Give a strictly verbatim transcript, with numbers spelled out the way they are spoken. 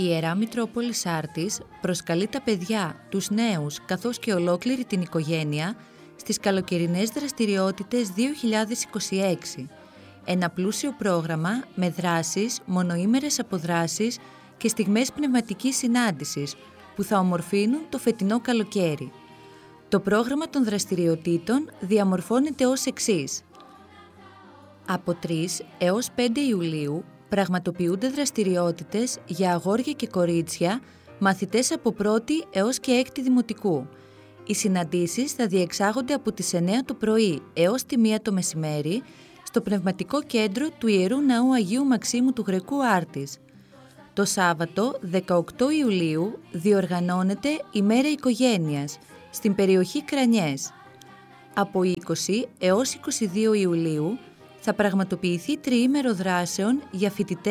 Η Ιερά Μητρόπολη Σάρτης προσκαλεί τα παιδιά, τους νέους καθώς και ολόκληρη την οικογένεια στις καλοκαιρινές δραστηριότητες δύο χιλιάδες είκοσι έξι. Ένα πλούσιο πρόγραμμα με δράσεις, μονοήμερες αποδράσεις και στιγμές πνευματικής συνάντησης που θα ομορφύνουν το φετινό καλοκαίρι. Το πρόγραμμα των δραστηριοτήτων διαμορφώνεται ως εξής. Από τρεις έως πέντε Ιουλίου πραγματοποιούνται δραστηριότητες για αγόρια και κορίτσια, μαθητές από πρώτη έως και έκτη δημοτικού. Οι συναντήσεις θα διεξάγονται από τις εννέα το πρωί έως τη μία το μεσημέρι στο Πνευματικό Κέντρο του Ιερού Ναού Αγίου Μαξίμου του Γρεκού Άρτης. Το Σάββατο δεκαοκτώ Ιουλίου διοργανώνεται η Μέρα Οικογένειας στην περιοχή Κρανιές. Από είκοσι έως είκοσι δύο Ιουλίου θα πραγματοποιηθεί τριήμερο δράσεων για φοιτητές